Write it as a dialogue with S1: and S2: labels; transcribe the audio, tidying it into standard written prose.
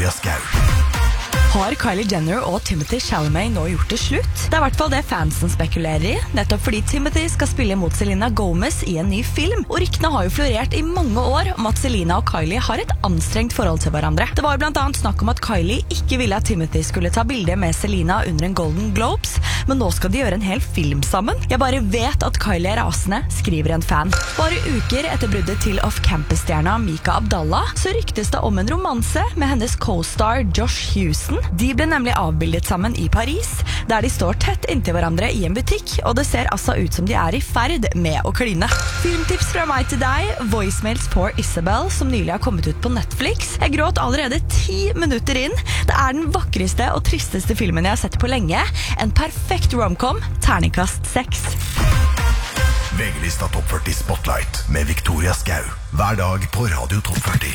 S1: Victoria Skau.
S2: Har Kylie Jenner og Timothy Chalamet nå gjort det slutt? Det er I hvert fall det fansen spekulerer I, nettopp fordi Timothy skal spille mot Selena Gomez I en ny film, og ryktene har jo florert I mange år om at Selena og Kylie har et anstrengt forhold til hverandre. Det var blant annet snakk om at Kylie ikke ville at Timothy skulle ta bilde med Selena under en Golden Globes, men nå skal de gjøre en hel film sammen. Jeg bare vet at Kylie rasende, skriver en fan. Bare uker etter bruddet til off-campus-stjerna Mika Abdallah, så ryktes det om en romanse med hennes co-star Josh Houston. De ble nemlig avbildet sammen I Paris, der de står tett inntil hverandre I en butikk, og det ser altså ut som de I ferd med å kline. Filmtips fra meg til deg, Voicemails for Isabel, som nylig har kommet ut på Netflix. Jeg gråt allerede 10 minutter inn. Det den vakreste og tristeste filmen jeg har sett på lenge. En perfekt romcom, terningkast 6.
S1: VG-lista Topp 40 Spotlight med Victoria Skau. Hver dag på Radio Topp 40.